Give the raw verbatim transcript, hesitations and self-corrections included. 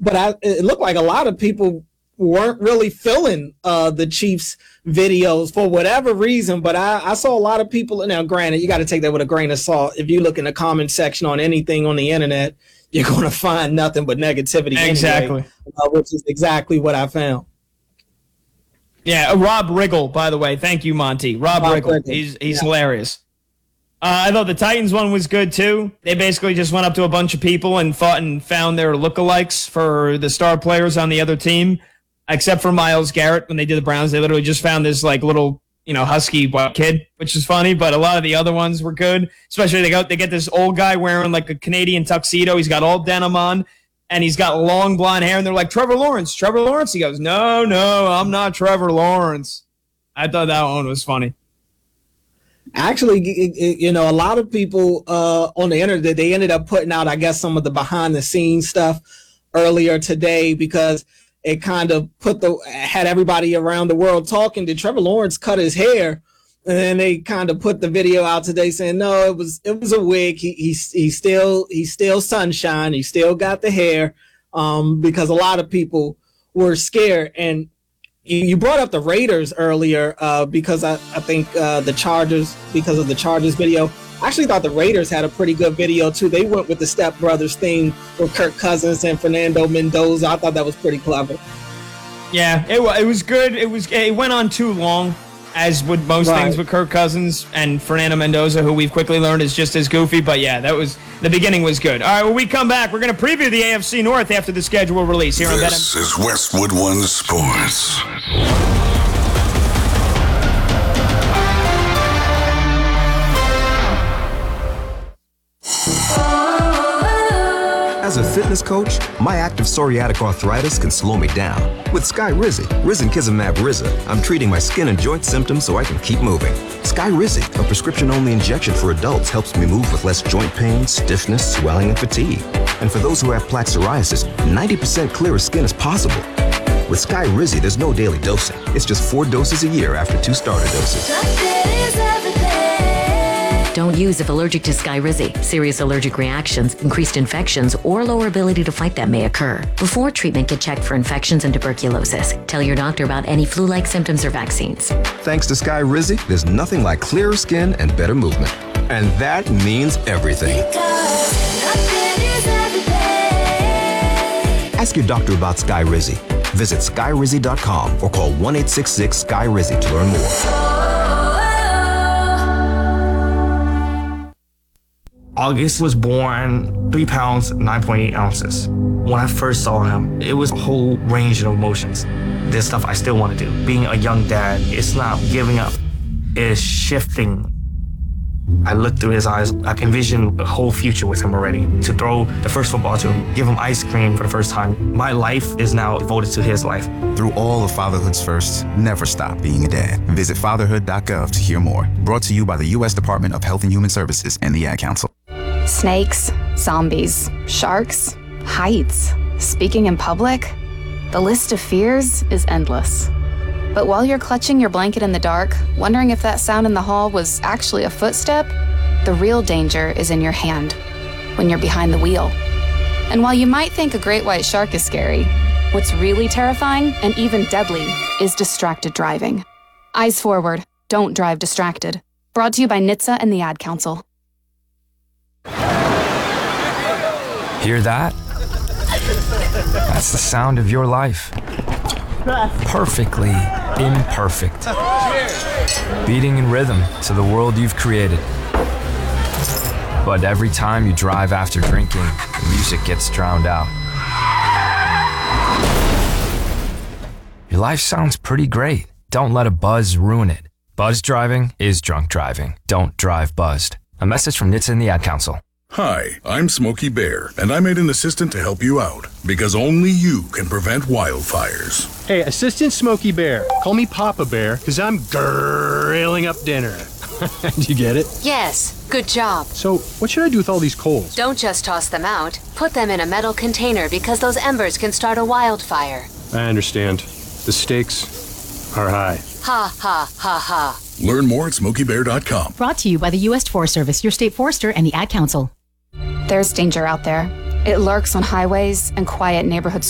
but I, it looked like a lot of people weren't really feeling uh, the Chiefs videos for whatever reason. But I, I saw a lot of people. Now, granted, you got to take that with a grain of salt. If you look in the comment section on anything on the internet, you're going to find nothing but negativity. Exactly. Anyway, uh, which is exactly what I found. Yeah, Rob Riggle, by the way. Thank you, Monty. Rob, Rob Riggle. Riggle. He's he's yeah. hilarious. Uh, I thought the Titans one was good, too. They basically just went up to a bunch of people and thought and found their lookalikes for the star players on the other team, except for Myles Garrett. When they did the Browns, they literally just found this like little, you know, husky white kid, which is funny, but a lot of the other ones were good. Especially they got they get this old guy wearing like a Canadian tuxedo. He's got all denim on, and he's got long blonde hair, and they're like, Trevor Lawrence, Trevor Lawrence. He goes, no, no, I'm not Trevor Lawrence. I thought that one was funny. Actually, you know, a lot of people uh, on the internet, they ended up putting out, I guess, some of the behind the scenes stuff earlier today because it kind of put the had everybody around the world talking. Did Trevor Lawrence cut his hair? And then they kind of put the video out today saying, no, it was it was a wig. He he's he's still he's still sunshine. He still got the hair um, because a lot of people were scared. And you brought up the Raiders earlier uh, because I, I think uh, the Chargers, because of the Chargers video. I actually thought the Raiders had a pretty good video, too. They went with the Step Brothers theme with Kirk Cousins and Fernando Mendoza. I thought that was pretty clever. Yeah, it, it was good. It was it went on too long, as would most right. things with Kirk Cousins and Fernando Mendoza, who we've quickly learned is just as goofy. But, yeah, that was the beginning was good. All right, when we come back, we're going to preview the A F C North after the schedule release here on BetMGM. This is Westwood One Sports. As a fitness coach, my active psoriatic arthritis can slow me down. With Skyrizi, Risankizumab Riza, I'm treating my skin and joint symptoms so I can keep moving. Skyrizi, a prescription-only injection for adults, helps me move with less joint pain, stiffness, swelling, and fatigue. And for those who have plaque psoriasis, ninety percent clearer skin is possible. With Skyrizi, there's no daily dosing. It's just four doses a year after two starter doses. Don't use if allergic to Skyrizi. Serious allergic reactions, increased infections, or lower ability to fight them may occur. Before treatment, get checked for infections and tuberculosis. Tell your doctor about any flu-like symptoms or vaccines. Thanks to Skyrizi, there's nothing like clearer skin and better movement. And that means everything. Ask your doctor about Skyrizi. Visit Skyrizi dot com or call one eight six six Sky Rizi to learn more. August was born three pounds, nine point eight ounces. When I first saw him, it was a whole range of emotions. There's stuff I still want to do. Being a young dad, it's not giving up. It's shifting. I looked through his eyes. I can envision a whole future with him already. To throw the first football to him, give him ice cream for the first time. My life is now devoted to his life. Through all of fatherhood's firsts, never stop being a dad. Visit fatherhood dot gov to hear more. Brought to you by the U S Department of Health and Human Services and the Ad Council. Snakes, zombies, sharks, heights, speaking in public. The list of fears is endless. But while you're clutching your blanket in the dark, wondering if that sound in the hall was actually a footstep, the real danger is in your hand, when you're behind the wheel. And while you might think a great white shark is scary, what's really terrifying and even deadly is distracted driving. Eyes forward, don't drive distracted. Brought to you by N H T S A and the Ad Council. Hear that? That's the sound of your life. Perfectly imperfect. Beating in rhythm to the world you've created. But every time you drive after drinking, the music gets drowned out. Your life sounds pretty great. Don't let a buzz ruin it. Buzz driving is drunk driving. Don't drive buzzed. A message from N H T S A and the Ad Council. Hi, I'm Smokey Bear, and I made an assistant to help you out, because only you can prevent wildfires. Hey, Assistant Smokey Bear, call me Papa Bear, because I'm grilling up dinner. Did you get it? Yes, good job. So, what should I do with all these coals? Don't just toss them out. Put them in a metal container, because those embers can start a wildfire. I understand. The stakes are high. Ha, ha, ha, ha. Learn more at smokey bear dot com. Brought to you by the U S Forest Service, your state forester, and the Ad Council. There's danger out there. It lurks on highways and quiet neighborhood